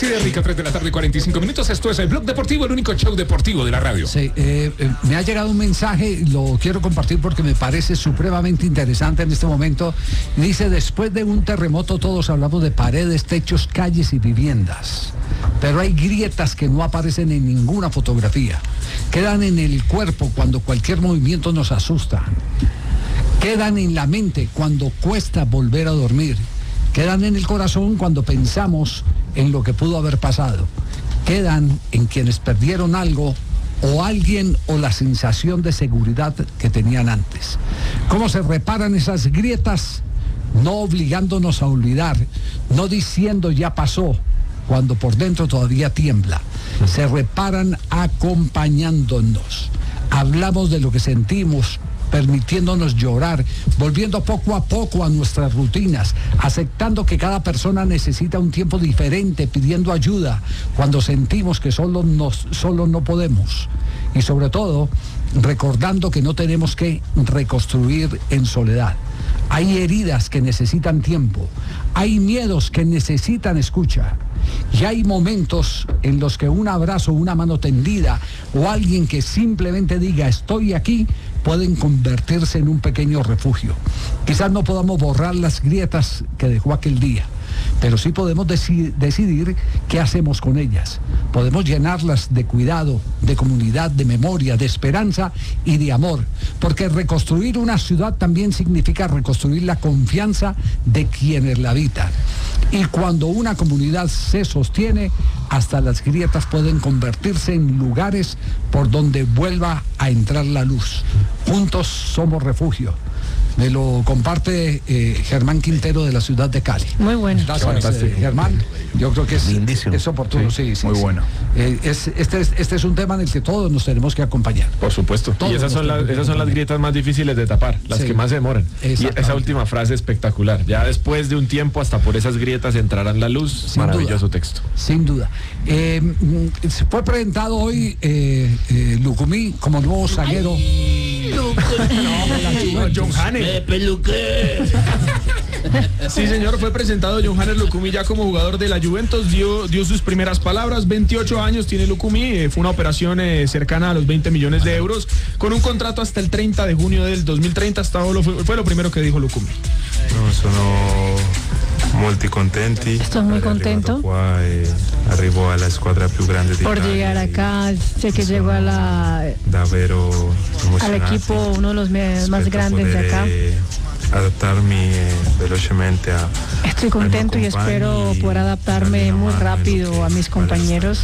Así de rica, 3 de la tarde, 45 minutos. Esto es el Blog Deportivo, el único show deportivo de la radio. Sí, me ha llegado un mensaje, lo quiero compartir porque me parece supremamente interesante en este momento. Dice, después de un terremoto todos hablamos de paredes, techos, calles y viviendas. Pero hay grietas que no aparecen en ninguna fotografía. Quedan en el cuerpo cuando cualquier movimiento nos asusta. Quedan en la mente cuando cuesta volver a dormir. Quedan en el corazón cuando pensamos en lo que pudo haber pasado. Quedan en quienes perdieron algo o alguien o la sensación de seguridad que tenían antes. ¿Cómo se reparan esas grietas? No obligándonos a olvidar, no diciendo ya pasó, cuando por dentro todavía tiembla. Se reparan acompañándonos. Hablamos de lo que sentimos, permitiéndonos llorar, volviendo poco a poco a nuestras rutinas, aceptando que cada persona necesita un tiempo diferente, pidiendo ayuda cuando sentimos que solo no podemos. Y sobre todo, recordando que no tenemos que reconstruir en soledad. Hay heridas que necesitan tiempo, hay miedos que necesitan escucha. Y hay momentos en los que un abrazo, una mano tendida o alguien que simplemente diga estoy aquí pueden convertirse en un pequeño refugio. Quizás no podamos borrar las grietas que dejó aquel día, pero sí podemos decidir qué hacemos con ellas. Podemos llenarlas de cuidado, de comunidad, de memoria, de esperanza y de amor, porque reconstruir una ciudad también significa reconstruir la confianza de quienes la habitan. Y cuando una comunidad se sostiene, hasta las grietas pueden convertirse en lugares por donde vuelva a entrar la luz. Juntos somos refugio. Me lo comparte Germán Quintero de la ciudad de Cali. Muy bueno. Gracias, Germán. Yo creo que es oportuno. Sí, muy bueno. Este es un tema en el que todos nos tenemos que acompañar. Por supuesto. Todos y esas son las grietas más difíciles de tapar, las que más se demoran. Y esa última frase espectacular. Ya después de un tiempo, hasta por esas grietas entrarán la luz. Sin Maravilloso duda, texto. Sin duda. Fue presentado hoy Lucumí como nuevo zaguero. John Hannes. Sí, señor, fue presentado John Hannes Lucumí ya como jugador de la Juventus, dio sus primeras palabras. 28 años tiene Lucumí, fue una operación cercana a los 20 millones de euros, con un contrato hasta el 30 de junio del 2030, fue lo primero que dijo Lucumí. No, sono molti contenti. Estoy muy contento arrivo a la escuadra più grande por llegar acá. Sé que llego al equipo, uno de los más grandes de acá. Adaptarme velocemente a... Estoy contento y espero poder adaptarme muy rápido a mis compañeros.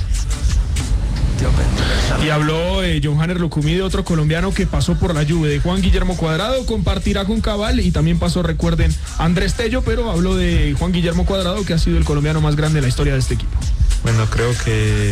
Y habló John Hannes Lucumí de otro colombiano que pasó por la Juve, de Juan Guillermo Cuadrado, compartirá con Cabal, y también pasó, recuerden, Andrés Tello, pero habló de Juan Guillermo Cuadrado, que ha sido el colombiano más grande de la historia de este equipo. Bueno, creo que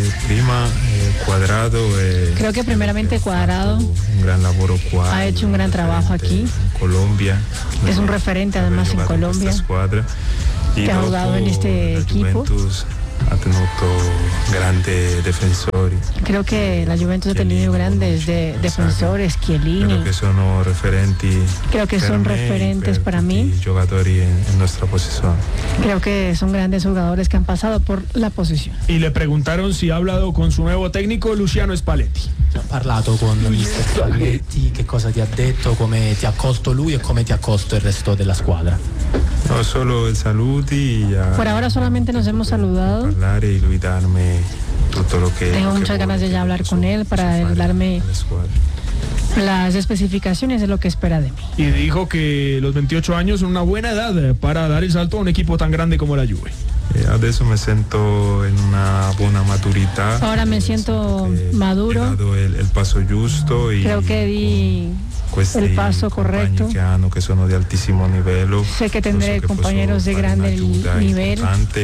primeramente Cuadrado un gran laboro qua, ha hecho un gran trabajo aquí en Colombia. Es un referente además en Colombia, que ha jugado en este equipo. Ha tenido grandes defensores. Creo que la Juventus ha tenido grandes defensores, Chiellini. Creo que son referentes para mí. En nuestra posición. Creo que son grandes jugadores que han pasado por la posición. Y le preguntaron si ha hablado con su nuevo técnico, Luciano Spalletti. Ho parlato con mister Spalletti, che cosa ti ha detto, come ti ha accolto lui e come ti ha accolto il resto della squadra. No, solo el saluti. Por ahora solamente nos hemos saludado. Tengo muchas ganas de ya hablar con él para darme las especificaciones de lo que espera de mí. Y dijo que los 28 años son una buena edad para dar el salto a un equipo tan grande como la Juve. Adesso me siento en una buena maturidad. Ahora me siento maduro. He dado el paso justo y creo que di el paso correcto. Que sono de altísimo nivel. Sé que tendré compañeros de grande nivel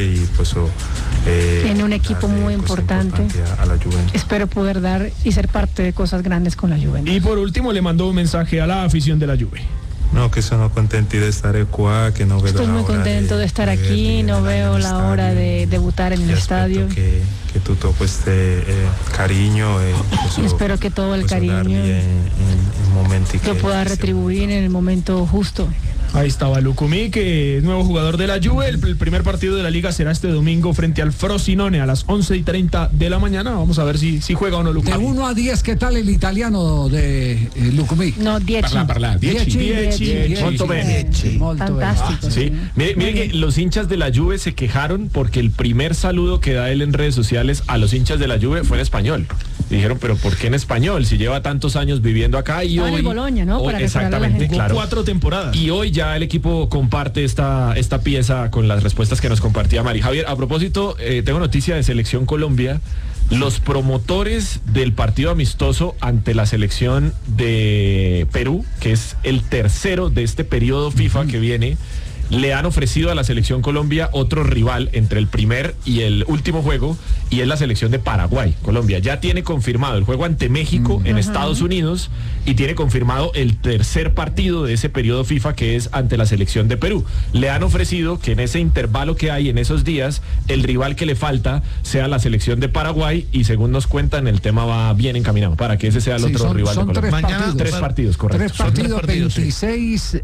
en un equipo muy importante. A la Juventus. Espero poder dar y ser parte de cosas grandes con la Juventus. Y por último le mandó un mensaje a la afición de la Juve. No, que sono contenti de estar qua, que no vedo Estoy muy contento de estar aquí, no veo la hora de debutar en el estadio. Que todo cariño y espero que todo el cariño en momenti lo pueda retribuir en el momento justo. Ahí estaba Lucumí, que es nuevo jugador de la Juve. El primer partido de la liga será este domingo frente al Frosinone a las 11:30 de la mañana. Vamos a ver si juega o no Lucumí. De 1 a 10, ¿qué tal el italiano de Lucumí? No, 10. Parla. 10. Molto bene. Fantástico. Sí. Mire que los hinchas de la Juve se quejaron porque el primer saludo que da él en redes sociales a los hinchas de la Juve fue en español. Y dijeron, pero ¿por qué en español? Si lleva tantos años viviendo acá y hoy... en Bologna, ¿no? Hoy, exactamente, claro. 4 temporadas. Y hoy ya el equipo comparte esta pieza con las respuestas que nos compartía Mari. Javier, a propósito, tengo noticia de Selección Colombia. Los promotores del partido amistoso ante la selección de Perú, que es el tercero de este periodo FIFA que viene, le han ofrecido a la Selección Colombia otro rival entre el primer y el último juego, y es la selección de Paraguay. Colombia ya tiene confirmado el juego ante México en Estados Unidos y tiene confirmado el tercer partido de ese periodo FIFA, que es ante la selección de Perú. Le han ofrecido que en ese intervalo que hay en esos días, el rival que le falta sea la selección de Paraguay, y según nos cuentan, el tema va bien encaminado para que ese sea el otro rival de Colombia. Mañana 3 partidos, correcto. 3 partidos, 26,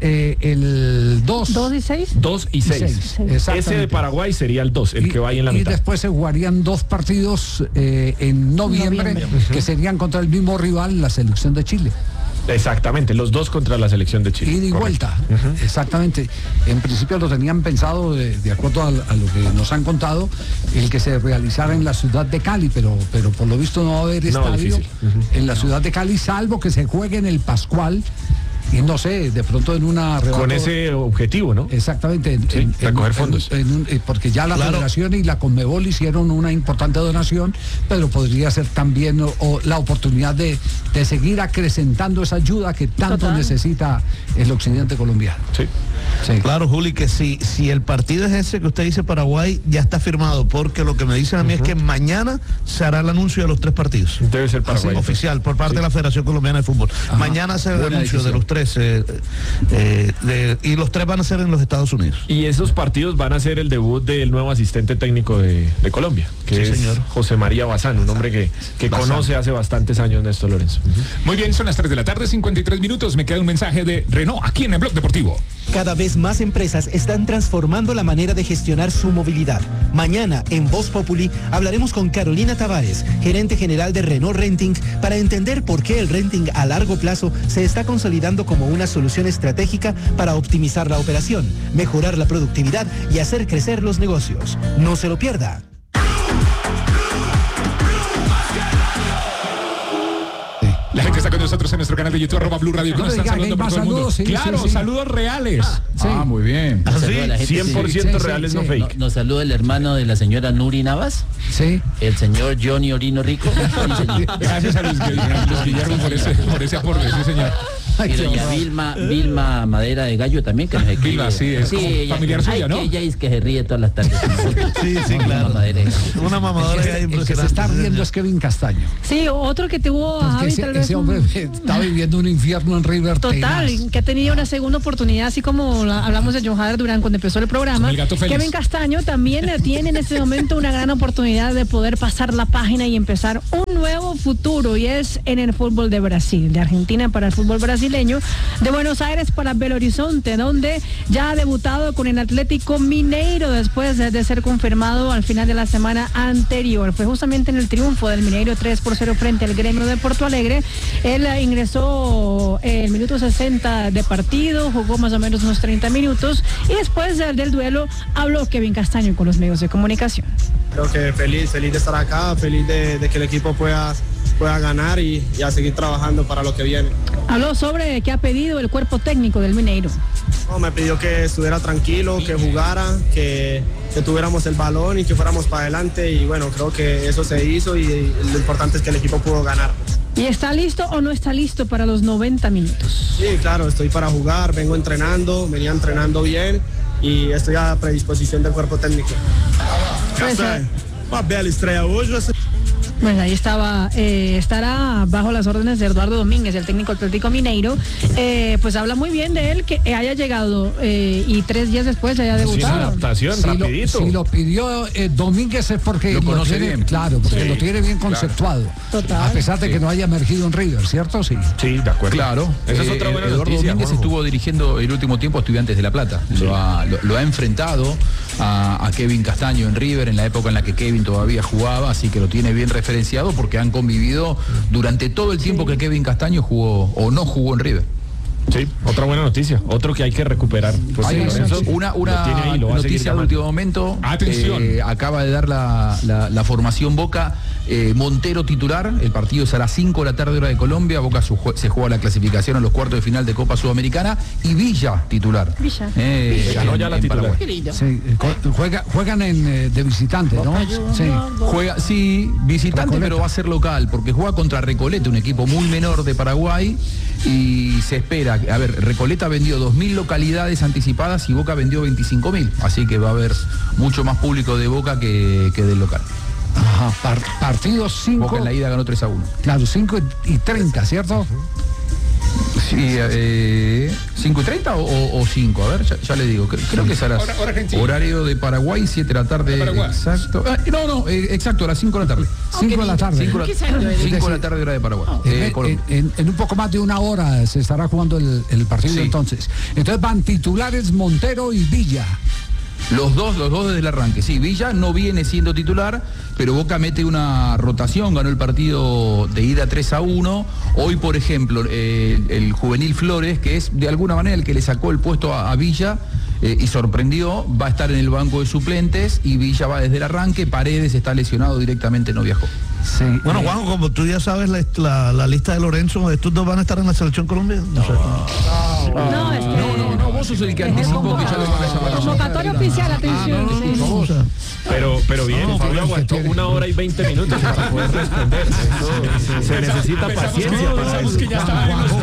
el 2. 2 y 6. 2 y 6. Ese de Paraguay sería el 2, el que va ahí en la mitad. Y después se jugarían 2 partidos en noviembre, que serían contra el mismo rival, la selección de Chile. Exactamente, los 2 contra la selección de Chile. Ida y vuelta, exactamente. En principio lo tenían pensado, de acuerdo a lo que nos han contado, el que se realizara en la ciudad de Cali, pero por lo visto no va a haber estadio en la ciudad de Cali, salvo que se juegue en el Pascual. Y no sé, de pronto en una... Con ese objetivo, ¿no? Exactamente. Recoger fondos. Porque ya la Federación y la Conmebol hicieron una importante donación, pero podría ser también la oportunidad de seguir acrecentando esa ayuda que tanto necesita el occidente colombiano. Sí. Claro, Juli, que si el partido es ese que usted dice, Paraguay, ya está firmado, porque lo que me dicen a mí es que mañana se hará el anuncio de los 3 partidos. Debe ser Paraguay. Oficial, por parte de la Federación Colombiana de Fútbol. Mañana se hará el anuncio de los 3. Y los 3 van a ser en los Estados Unidos. Y esos partidos van a ser el debut del nuevo asistente técnico de Colombia, que es José María Bazán, un hombre que conoce hace bastantes años Néstor Lorenzo. Muy bien, son las 3 de la tarde, 53 minutos. Me queda un mensaje de Renault aquí en el Blog Deportivo. Cada vez más empresas están transformando la manera de gestionar su movilidad. Mañana, en Voz Populi, hablaremos con Carolina Tavares, gerente general de Renault Renting, para entender por qué el renting a largo plazo se está consolidando como una solución estratégica para optimizar la operación, mejorar la productividad y hacer crecer los negocios. No se lo pierda. La gente está con nosotros en nuestro canal de YouTube, @Blue Radio. No Están saludando por todo el mundo. Sí, claro, sí. saludos reales. Muy bien. ¿Ah, sí? 100% reales, no fake. Nos saluda el hermano de la señora Nuri Navas. Sí. El señor Johnny Orino Rico. Gracias a Luis Guillermo por ese aporte, sí, señor. Y doña Vilma Madera de Gallo también, que nos escribe. Vilma, sí, es como familiar suya, ¿no? Ella es que se ríe todas las tardes. Sí, claro. Una mamadora que hay El que se está riendo es Kevin Castaño. Sí, otro que tuvo a Javi, tal vez ese hombre está viviendo un infierno en River. Total, tenaz. Que ha tenido una segunda oportunidad, así como hablamos de John Hader Durán cuando empezó el programa. Kevin Castaño también tiene en este momento una gran oportunidad de poder pasar la página y empezar un nuevo futuro, y es en el fútbol de Brasil, de Argentina para el fútbol brasileño, de Buenos Aires para Belo Horizonte, donde ya ha debutado con el Atlético Mineiro después de ser confirmado al final de la semana anterior. Fue justamente en el triunfo del Mineiro 3-0 frente al Gremio de Porto Alegre. Él ingresó el minuto 60 de partido, jugó más o menos unos 30 minutos, y después del duelo habló Kevin Castaño con los medios de comunicación. Creo que feliz de estar acá, feliz de que el equipo pueda ganar y a seguir trabajando para lo que viene. Habló sobre qué ha pedido el cuerpo técnico del Mineiro. No, me pidió que estuviera tranquilo, que jugara, que tuviéramos el balón y que fuéramos para adelante, y bueno, creo que eso se hizo, y lo importante es que el equipo pudo ganar. ¿Y está listo o no está listo para los 90 minutos? Sí, claro, estoy para jugar, venía entrenando bien y estoy a predisposición del cuerpo técnico. Pues, Uma bela estreia hoje. Bueno, ahí estará bajo las órdenes de Eduardo Domínguez, el técnico Atlético Mineiro. Pues habla muy bien de él, que haya llegado y 3 días después haya debutado. Sí, adaptación, rapidito. Si lo pidió Domínguez es porque lo conoce tiene bien. Claro, porque lo tiene bien conceptuado. Total. A pesar de que no haya emergido en River, ¿cierto? Sí. Sí, de acuerdo. Claro. Esa es otra buena Eduardo noticia, Domínguez Juanjo. estuvo dirigiendo el último tiempo a Estudiantes de La Plata. Sí. Lo ha enfrentado a Kevin Castaño en River en la época en la que Kevin todavía jugaba, así que lo tiene bien referenciado porque han convivido durante todo el tiempo que Kevin Castaño jugó o no jugó en River. Sí, otra buena noticia, otro que hay que recuperar. Pues sí, una ahí, noticia de último momento. Atención. Acaba de dar la formación Boca. Montero titular, el partido es a las 5 de la tarde hora de Colombia. Boca se juega la clasificación a los cuartos de final de Copa Sudamericana. Y Villa titular. Villa. Ganó ya la titular. Sí, juegan de visitante, ¿no? Sí, visitante, pero va a ser local, porque juega contra Recoleta, un equipo muy menor de Paraguay, y se espera, a ver, Recoleta vendió 2.000 localidades anticipadas y Boca vendió 25.000, así que va a haber mucho más público de Boca que del local. Ajá, partido 5. Boca en la ida ganó 3-1. Claro, 5:30, ¿cierto? Sí, 5:30 o 5, a ver, ya le digo, creo que es a las horario de Paraguay, 7 de la tarde. Exacto. Exacto, a las 5 de la tarde. 5 de la tarde. 5 de la tarde hora de Paraguay. En un poco más de una hora se estará jugando el partido. Sí. Entonces van titulares Montero y Villa. Los dos desde el arranque. Sí, Villa no viene siendo titular, pero Boca mete una rotación, ganó el partido de ida 3-1. Hoy, por ejemplo, el juvenil Flores, que es de alguna manera el que le sacó el puesto a Villa y sorprendió, va a estar en el banco de suplentes y Villa va desde el arranque. Paredes está lesionado directamente, no viajó. Sí. Bueno, Juanjo, como tú ya sabes la lista de Lorenzo, ¿estos dos van a estar en la selección Colombia? No, vos sos el que anticipó que ya lo van a llamar. Convocatoria oficial, atención. Pero bien, Fabio aguantó 1 hora y 20 minutos para poder responder. Se necesita paciencia para eso. Que ya estaba en los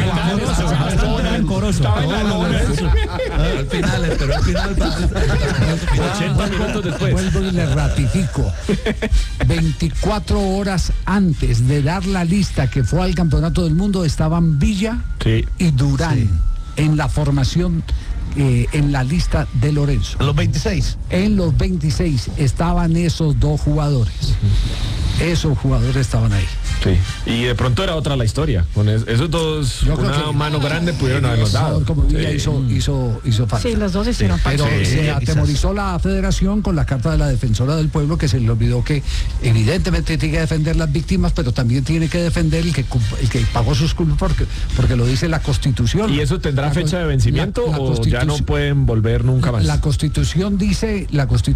Al final, pero al final 80 minutos después. Vuelvo y le ratifico. 24 horas antes de dar la lista que fue al Campeonato del Mundo estaban Villa y Durán en la formación, en la lista de Lorenzo. ¿En los 26? En los 26 estaban esos dos jugadores. Esos jugadores estaban ahí. Sí. Y de pronto era otra la historia. Con esos dos, una mano grande pudieron habernos dado. Como Villa hizo falta. Sí, los dos hicieron falta. Pero se atemorizó la federación con la carta de la defensora del pueblo, que se le olvidó que evidentemente tiene que defender las víctimas, pero también tiene que defender el que pagó sus culpas, porque lo dice la Constitución. ¿Y eso tendrá fecha de vencimiento o ya no pueden volver nunca más? La Constitución dice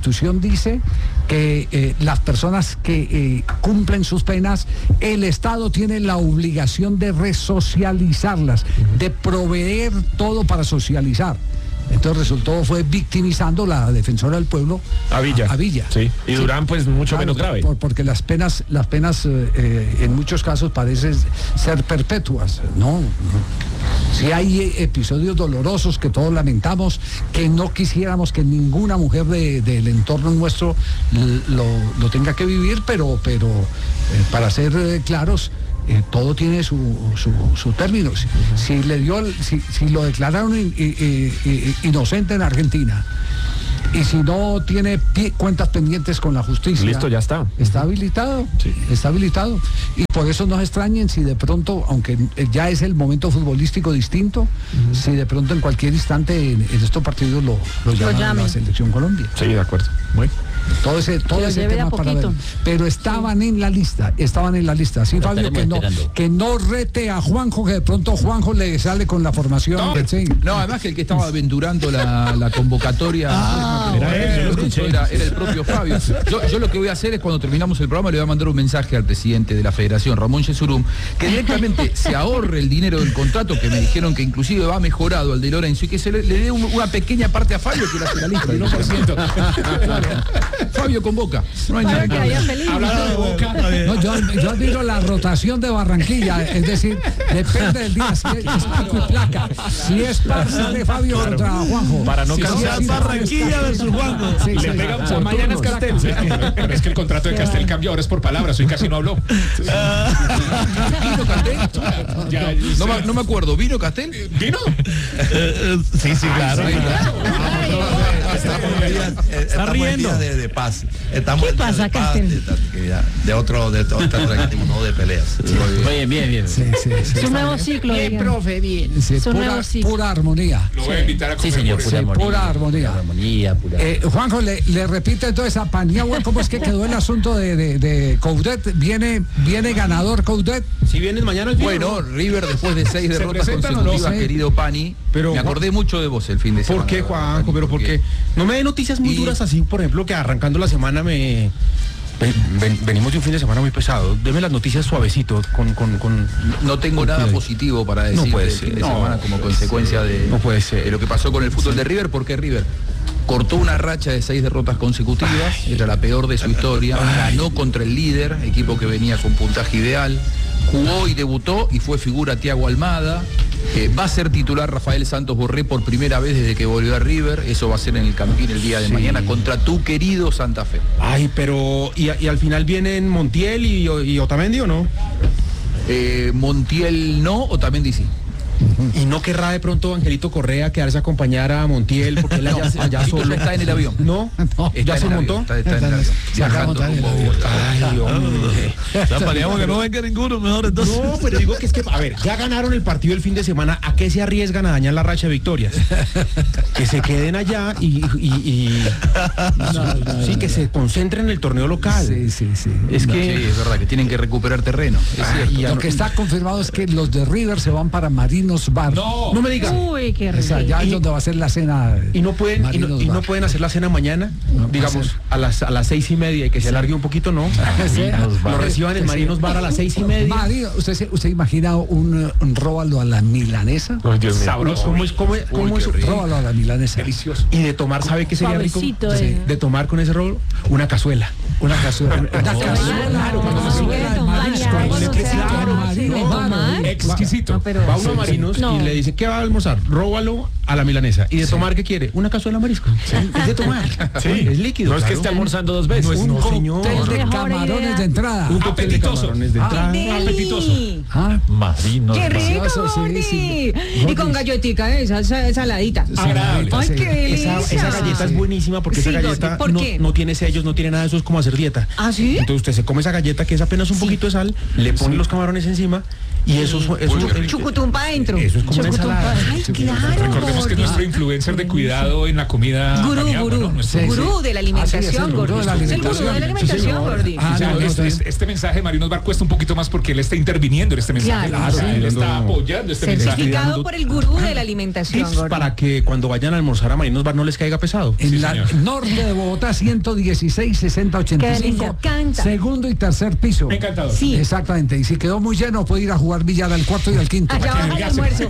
que las personas que cumplen sus penas, el Estado tiene la obligación de resocializarlas, de proveer todo para socializar. Entonces fue victimizando la defensora del pueblo a Villa. Sí. Y Durán pues mucho menos grave. Porque las penas en muchos casos parecen ser perpetuas, ¿no? Si hay episodios dolorosos que todos lamentamos, que no quisiéramos que ninguna mujer del entorno nuestro lo tenga que vivir, pero para ser claros, todo tiene su término. Si lo declararon inocente en Argentina y si no tiene cuentas pendientes con la justicia, listo, ya está. Está habilitado. Sí. Está habilitado. Y por eso no se extrañen si de pronto, aunque ya es el momento futbolístico distinto, si de pronto en cualquier instante en estos partidos lo llaman a la Selección Colombia. Sí, de acuerdo. Muy. Todo ese tema para ver. Pero estaban en la lista. Sí, Fabio, que no rete a Juanjo, que de pronto Juanjo le sale con la formación. No, además que el que estaba aventurando la convocatoria era el propio Fabio. Yo lo que voy a hacer es, cuando terminamos el programa, le voy a mandar un mensaje al presidente de la Federación, Ramón Yesurum, que directamente se ahorre el dinero del contrato, que me dijeron que inclusive va mejorado al de Lorenzo, y que se le dé una pequeña parte a Fabio, que la hace la lista, del 1%. Fabio con Boca. No hay Para nada que que haya hablar. feliz. Hablando de Boca. No, yo admiro la rotación de Barranquilla, es decir, depende del día, si es pico y placa. Si es par, sale Fabio contra Juanjo. Para no Si cansar. es Barranquilla versus Juanjo. Sí, Le sí, pegan sí. por mañana es Castel. Pero es que el contrato de Castel cambió, ahora es por palabras, hoy casi no habló. ¿Vino Castel? Ya, No me acuerdo. ¿Vino Castel? ¿Vino? Sí, claro. Estamos en días de paz. Estamos ¿Qué en días pasa, de paz, Castel? de otro tranquilo, no de peleas. Bien. Sí, sí, sí. Es un nuevo ciclo. digamos. Sí, Es un nuevo pura, ciclo. pura armonía. Lo voy a invitar a comer. Sí, señor, por eso. Pura armonía. Pura. Juanjo, le repite entonces a Paniagua cómo es que quedó el asunto de Coudet. ¿Viene ganador Coudet? Si vienes mañana al Bueno, River después de 6 derrotas presentan o no? consecutivas, Sí. querido Pani, Pero, me acordé mucho de vos el fin de semana. ¿Por qué, Juanjo? ¿Pero por qué? Porque No me dé noticias muy Y- duras así, por ejemplo, que arrancando la semana venimos de un fin de semana muy pesado. Deme las noticias suavecito, con no tengo nada positivo para decir No puede del ser, fin de no semana como consecuencia No puede ser. de lo que pasó con el fútbol de River, porque River cortó una racha de 6 derrotas consecutivas, era la peor de su historia, ganó contra el líder, equipo que venía con puntaje ideal, jugó y debutó y fue figura Thiago Almada. Va a ser titular Rafael Santos Borré por primera vez desde que volvió a River. Eso va a ser en el Campín el día de mañana contra tu querido Santa Fe. Ay, pero ¿y al final vienen Montiel y Otamendi o no? Montiel no, o también dice. ¿Y no querrá de pronto Angelito Correa quedarse a acompañar a Montiel porque él allá Angelito solo está en el avión. ¿No? Está ¿Ya se en el montó? avión, está en el avión. Se acaba de Viajando montar en el rumbo a avión. Bogotá. Ay, hombre. Paneamos que no venga ninguno, mejor entonces. No, pero digo que es que, a ver, ya ganaron el partido el fin de semana, ¿a qué se arriesgan a dañar la racha de victorias? Que se queden allá y sí, que se concentren en el torneo local. Sí. Es Sí, que es verdad que tienen que recuperar terreno. Es cierto. Lo que está confirmado es que los de River se van para Marinos Bar. no me digas. Uy, qué rico. O sea, ya es donde va a ser la cena. Y no pueden Marinos y no Bar. pueden hacer la cena mañana, digamos, a las 6:30 y que se alargue un poquito, ¿no? Lo reciban en Marinos Bar a las 6:30. Marino, ¿usted imagina un róbalo a la milanesa? Sabroso. ¿Cómo es qué rico. Róbalo a la milanesa. Delicioso. Y de tomar, ¿sabe qué sería rico? Suavecito, De tomar con ese rolo una cazuela. Una cazuela. Una Claro, Exquisito. Va uno a Marinos y le dice, ¿qué va a almorzar? Róbalo a la milanesa. ¿Y de tomar qué quiere? Una cazuela de marisco. Es de tomar. Es líquido. No es que claro. esté almorzando dos veces. No, señor. Cóctel de Mejor camarones idea. de entrada. Un cóctel de Apetitoso. camarones de entrada. Apetitoso. Ah, Marinos. ¡Qué rico, Delicioso, sí, Gordy! sí. Y con galletica, esa saladita. Agradable. ¡Ay, qué delicia! Esa galleta es buenísima porque esa Sí, galleta Gordy, ¿por qué? no tiene sellos, no tiene nada, eso es como hacer dieta. ¿Ah, sí? Entonces usted se come esa galleta que es apenas un poquito de sal, le pone los camarones encima y eso Chucutum para adentro. eso es como una ensalada. Ay, claro. Recordemos que es nuestro influencer de cuidado en la comida. Gurú, Paniagua, ¿no? Nuestro- gurú de la alimentación, Gordy. gurú de la Es el gurú de la alimentación, Gordy. O sea, este mensaje de Marinos Bar cuesta un poquito más porque él está interviniendo en este mensaje. Claro. O sea, él está apoyando este mensaje. Certificado por el gurú de la alimentación, Tips Gordy. para que cuando vayan a almorzar a Marinos Bar no les caiga pesado. en la norte de Bogotá, 116, 60, Qué 85. delicia, canta. Segundo y tercer piso. Encantador. Sí. Exactamente. Y si quedó muy lleno, puede ir a jugar billar al cuarto y al quinto. Allá baja el almuerzo.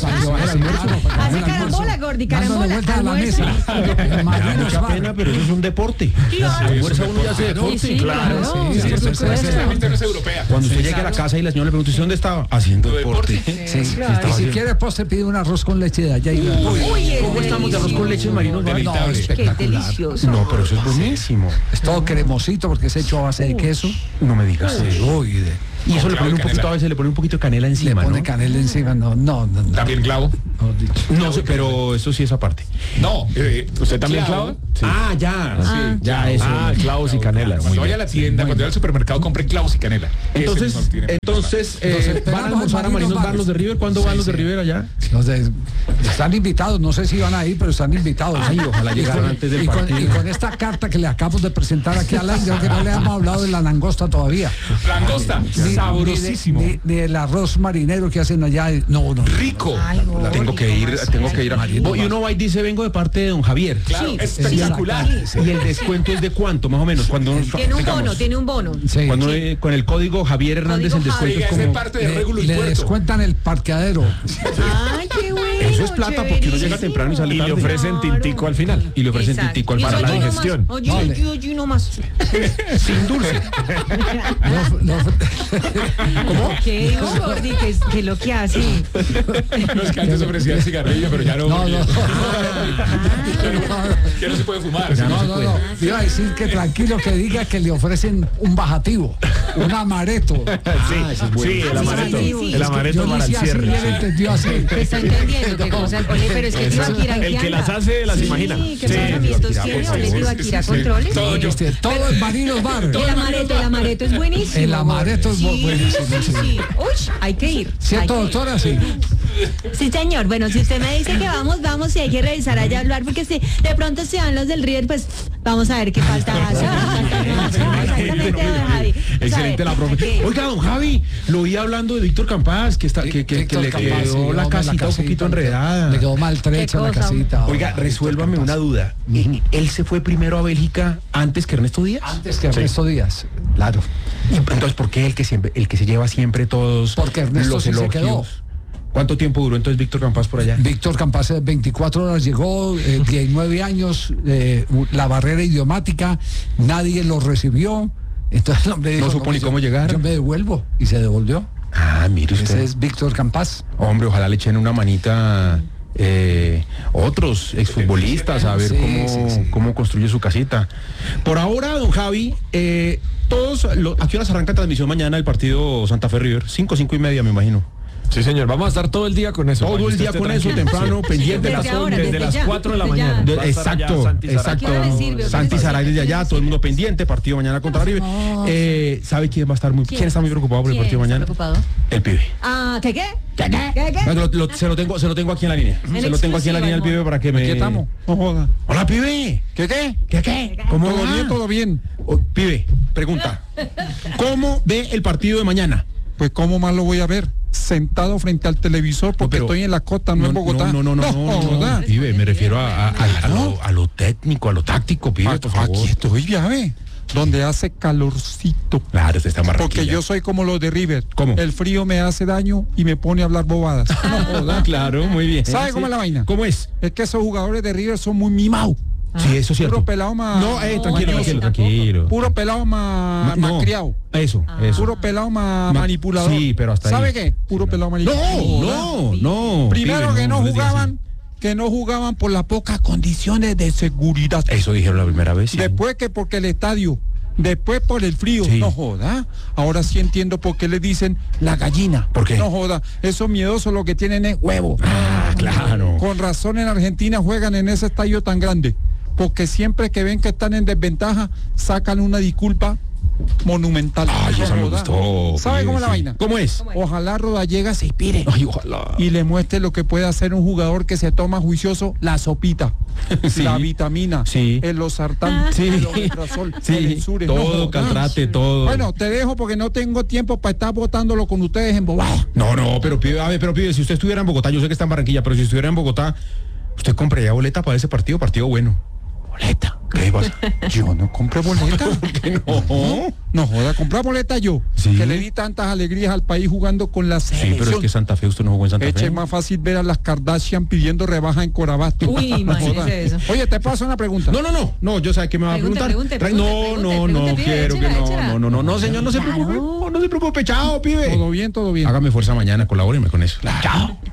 Hace carambola, Gordy, Dándole carambola. vuelta a la Almuerzo. mesa. Marinos Mucha Bar. pena, pero eso es un deporte. Claro. Almuerza uno y hace deporte. Sí, claro. Sí, Sí, por por supuesto. La gente no es europea. Cuando usted llegue a la casa y la señora le pregunta, ¿usted dónde estaba? Haciendo deporte. Sí, y si quiere postre, pide un arroz con leche de allá. Uy, ¿Cómo estamos de arroz con leche en Marinos Bar? No, Qué espectacular. delicioso. No, pero eso es buenísimo. Es todo cremosito porque es hecho a base de queso. No me digas. Uy, Y eso le pone un poquito, a veces le pone un poquito de canela le encima, pone ¿no? canela encima. No. También clavo. Mejor dicho. No sé, pero eso sí es aparte. No. ¿Usted también clavo. clava? Ah, ya. Sí, ya eso. Clavos y canela. Muy Cuando vaya bien. a la tienda, cuando vaya al supermercado, compre clavos y canela. Entonces, Ese no tiene- van a almorzar a Marinos Bar los de River. ¿Cuándo van los de River allá? Están invitados, no sé si van a ir, pero están invitados. Ay, ojalá llegaran antes del partido. Y con esta carta que le acabamos de presentar aquí al aire, que no le hemos hablado de la langosta todavía. Langosta, sabrosísimo. Ni el arroz marinero que hacen allá. No. Rico. Tengo que ir a... Y uno va y dice, vengo de parte de don Javier. Claro, Sí, espectacular. ¿Y el descuento es de cuánto, más o menos? Cuando Tiene un bono. Sí. Cuando con el código Javier Hernández Código el descuento Oiga, es ese como... parte de Régulo y Le Puerto. descuentan el parqueadero. Ay, qué bueno. eso es plata porque uno llega temprano y sale tarde. Y le ofrecen tintico al final. Y le ofrecen tintico al para final. la digestión. Oye, no más. Sin dulce. ¿Cómo? ¿Qué, Gordi? ¿Qué es lo que hace? No, es que antes ofrecía el cigarrillo, pero ya no. Ya no se puede fumar. No. Iba a decir que tranquilo que diga que le ofrecen un bajativo, un amaretto. Sí, el amaretto. El amaretto para el cierre. Te está entendiendo qué cosa, pero es que Tibaquirá, el que las hace las imagina. Sí, ¿qué tratamientos tiene? Ole, Tibaquirá, controles. Todo el Marinos Bar. El amaretto es buenísimo. El amaretto es buenísimo. Sí. Uy, hay que ir. ¿Cierto, doctora? Sí. Sí, señor. Bueno, si usted me dice que vamos y hay que revisar allá hablar, porque si de pronto se van los del River, pues vamos a ver qué falta hace. Exactamente, don Javi. Excelente la profe. Oiga, don Javi, lo oí hablando de Víctor Campás, que le quedó la casita un poquito enredada. Le quedó maltrecha la casita. Oiga, resuélvame una duda. ¿Él se fue primero a Bélgica antes que Ernesto Díaz? Antes que Ernesto Díaz, claro. ¿Y entonces por qué el que se lleva siempre todos porque Ernesto los sí elogios? se quedó. ¿Cuánto tiempo duró entonces Víctor Campás por allá? Víctor Campás 24 horas llegó, 19 años, la barrera idiomática, nadie lo recibió. Entonces el hombre dijo, no supo ni cómo llegar. Yo me devuelvo y se devolvió. Ah, mire usted. Ese es Víctor Campás. Hombre, ojalá le echen una manita otros exfutbolistas a ver cómo construye su casita. Por ahora, don Javi, ¿a qué horas arranca transmisión mañana el partido Santa Fe River? 5:30, me imagino. Sí, señor, vamos a estar todo el día con eso. Todo el día con eso, temprano, pendiente desde las 4 de la mañana. Exacto. Santi Saray desde allá, todo el mundo pendiente, partido mañana contra River. ¿Sabe quién va a estar quién está muy preocupado por el partido mañana? El pibe. Ah, ¿qué? Se lo tengo aquí en la línea. Se lo tengo aquí en la línea al pibe para que me... Aquí estamos. No joda. Hola, pibe. ¿Qué? ¿Cómo ¿Todo va? bien? ¿Todo bien? Pibe, pregunta. ¿Cómo ve el partido de mañana? Pues ¿cómo más lo voy a ver? Sentado frente al televisor porque estoy en la costa, no en Bogotá. No, pibe, me refiero a lo técnico, a lo táctico, pibe, por favor. Aquí estoy, ya ve, donde hace calorcito. Claro, usted está en Barranquilla. Porque yo soy como los de River. ¿Cómo? El frío me hace daño y me pone a hablar bobadas. Claro, muy bien. ¿Sabe cómo es la vaina? ¿Cómo es? Es que esos jugadores de River son muy mimados. Sí, eso es cierto. Puro pelado más... No, tranquilo. Puro pelado más criado. Eso. Puro pelado más manipulador. Sí, pero hasta ¿Sabe ahí. qué? Puro pelado manipulador. No. Primero que no jugaban por las pocas condiciones de seguridad. Eso dijeron la primera vez. Sí. Después que porque el estadio, después por el frío. Sí. No joda. Ahora sí entiendo por qué le dicen la gallina. ¿Por qué? No joda. Esos miedosos lo que tienen es huevo. Claro. Con razón en Argentina juegan en ese estadio tan grande. Porque siempre que ven que están en desventaja, sacan una disculpa monumental. Ay, eso me gustó. ¿Sabe cómo es la vaina? ¿Cómo es? Ojalá Rodallega se inspire. Ay, ojalá. Y le muestre lo que puede hacer un jugador que se toma juicioso la sopita, la vitamina, el losartán, el omeprazol, el Ensure. Todo, Caltrate, todo. Bueno, te dejo porque no tengo tiempo para estar botándolo con ustedes en bobada. No, pero pide, si usted estuviera en Bogotá, yo sé que está en Barranquilla, pero si estuviera en Bogotá, ¿usted compraría boleta para ese partido bueno? ¿Boleta? ¿Qué pasa? Yo no compré boleta. ¿Por qué no? No joda, comprar boleta yo. ¿Sí? Que le di tantas alegrías al país jugando con la selección. Sí, pero es que Santa Fe, usted no jugó en Santa Fe. Es más fácil ver a las Kardashian pidiendo rebaja en Corabasto. Uy, imagínese eso. Oye, te paso una pregunta. No, yo sé que me va a preguntar. No, quiero que no, señor, no se preocupe. No se preocupe, chao, pibe. Todo bien. Hágame fuerza mañana, colabóreme con eso. Chao.